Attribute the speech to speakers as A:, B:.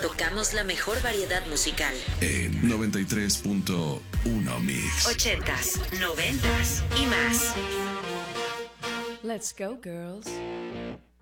A: tocamos la mejor variedad musical.
B: En 93.1 Mix.
A: 80s, 90s y más.
C: Let's go, girls.